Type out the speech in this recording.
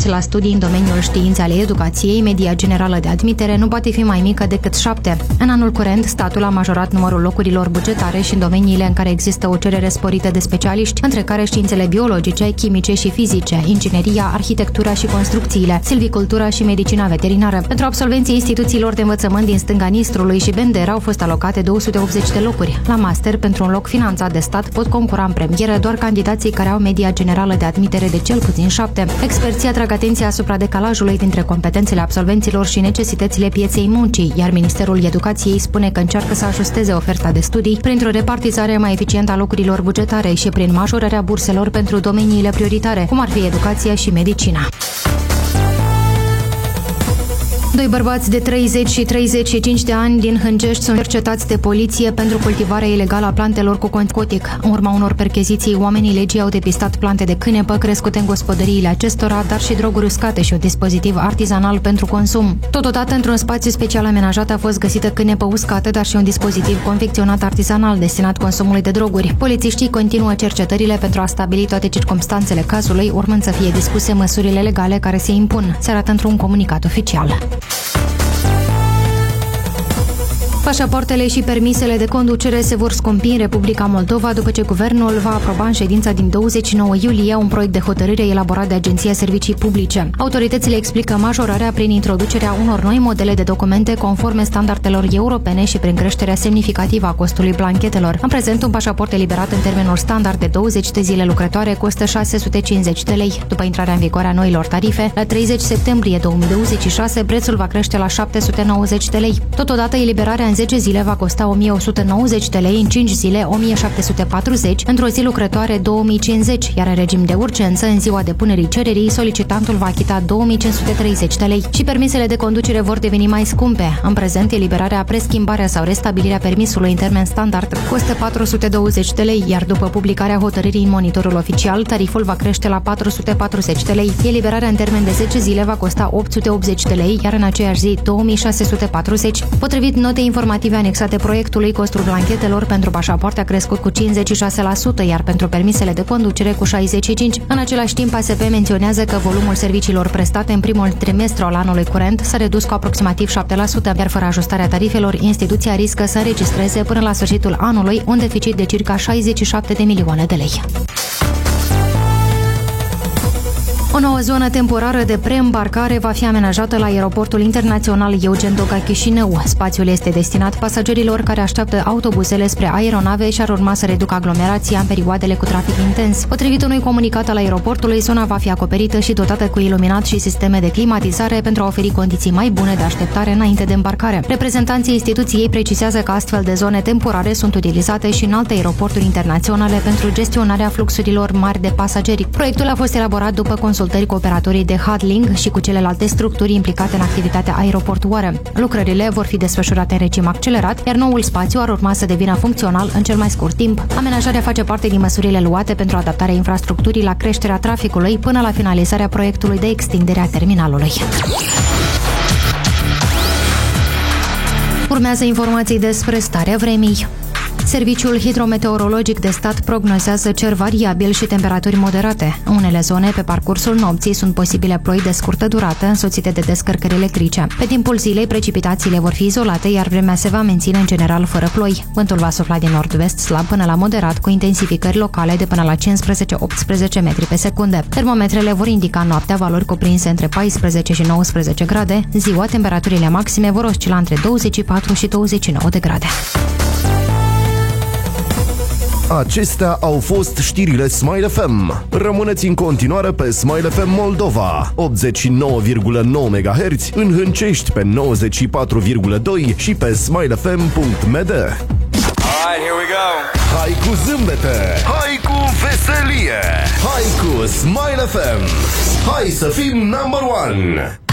la studii în domeniul științe ale educației, media generală de admitere nu poate fi mai mică decât 7. În anul curent, statul a majorat numărul locurilor bugetare și în domeniile în care există o cerere sporită de specialiști, între care științele biologice, chimice și fizice, ingineria, arhitectura și construcțiile, silvicultura și medicina veterinară. Pentru absolvenții instituțiilor de învățământ din stânga Nistrului și Bendera au fost alocate 280 de locuri. La master, pentru un loc finanțat de stat, pot concura în premieră doar candidații care au media generală de admitere de cel puțin 7. Experții atrag atenția asupra decalajului dintre competențele absolvenților și necesitățile pieței muncii, iar Ministerul Educației spune că încearcă să ajusteze oferta de studii printr-o repartizare mai eficientă a locurilor bugetare și prin majorarea burselor pentru domeniile prioritare, cum ar fi educația și medicina. Doi bărbați de 30 și 35 de ani din Hângești sunt cercetați de poliție pentru cultivarea ilegală a plantelor cu narcotic. În urma unor percheziții, oamenii legii au depistat plante de cânepă crescute în gospodăriile acestora, dar și droguri uscate și un dispozitiv artizanal pentru consum. Totodată, într-un spațiu special amenajat a fost găsită cânepă uscată, dar și un dispozitiv confecționat artizanal destinat consumului de droguri. Polițiștii continuă cercetările pentru a stabili toate circumstanțele cazului, urmând să fie discuse măsurile legale care se impun, se arată într-un comunicat oficial. Pașapoartele și permisele de conducere se vor scumpi în Republica Moldova după ce guvernul va aproba în ședința din 29 iulie un proiect de hotărâre elaborat de Agenția Servicii Publice. Autoritățile explică majorarea prin introducerea unor noi modele de documente conforme standardelor europene și prin creșterea semnificativă a costului blanchetelor. În prezent, un pașaport eliberat în termenuri standard de 20 de zile lucrătoare costă 650 de lei. După intrarea în vigoare a noilor tarife, la 30 septembrie 2026, prețul va crește la 790 de lei. Totodată, eliberarea în 10 zile va costa 1190 de lei, în 5 zile 1740, într-o zi lucrătoare 2050, iar în regim de urgență, în ziua depunerii cererii, solicitantul va achita 2530 de lei. Și permisele de conducere vor deveni mai scumpe. În prezent, eliberarea, preschimbarea sau restabilirea permisului în termen standard costă 420 de lei, iar după publicarea hotărârii în monitorul oficial, tariful va crește la 440 de lei. Eliberarea în termen de 10 zile va costa 880 de lei, iar în aceeași zi 2640. Potrivit notei informative anexate proiectului, costul blanchetelor pentru pașapoarte a crescut cu 56%, iar pentru permisele de conducere cu 65%. În același timp, ASP menționează că volumul serviciilor prestate în primul trimestru al anului curent s-a redus cu aproximativ 7%, iar fără ajustarea tarifelor, instituția riscă să înregistreze până la sfârșitul anului un deficit de circa 67 de milioane de lei. O nouă zonă temporară de preîmbarcare va fi amenajată la aeroportul internațional Eugen Doga Chișinău. Spațiul este destinat pasagerilor care așteaptă autobuzele spre aeronave și ar urma să reducă aglomerația în perioadele cu trafic intens. Potrivit unui comunicat al aeroportului, zona va fi acoperită și dotată cu iluminat și sisteme de climatizare pentru a oferi condiții mai bune de așteptare înainte de îmbarcare. Reprezentanții instituției precizează că astfel de zone temporare sunt utilizate și în alte aeroporturi internaționale pentru gestionarea fluxurilor mari de pasageri. Proiectul a fost elaborat după consultări cu operatorii de handling și cu celelalte structuri implicate în activitatea aeroportuară. Lucrările vor fi desfășurate în regim accelerat, iar noul spațiu ar urma să devină funcțional în cel mai scurt timp. Amenajarea face parte din măsurile luate pentru adaptarea infrastructurii la creșterea traficului până la finalizarea proiectului de extindere a terminalului. Urmează informații despre starea vremii. Serviciul hidrometeorologic de stat prognozează cer variabil și temperaturi moderate. În unele zone, pe parcursul nopții, sunt posibile ploi de scurtă durată, însoțite de descărcări electrice. Pe timpul zilei, precipitațiile vor fi izolate, iar vremea se va menține în general fără ploi. Vântul va sufla din nord-vest slab până la moderat, cu intensificări locale de până la 15-18 metri pe secundă. Termometrele vor indica noaptea valori cuprinse între 14 și 19 grade. Ziua, temperaturile maxime vor oscila între 24 și 29 de grade. Acestea au fost știrile Smile FM. Rămâneți în continuare pe Smile FM Moldova, 89,9 MHz, în Hâncești pe 94,2 și pe smilefm.md. Alright, here we go. Hai cu zâmbete, hai cu veselie, hai cu Smile FM. Hai să fim number one.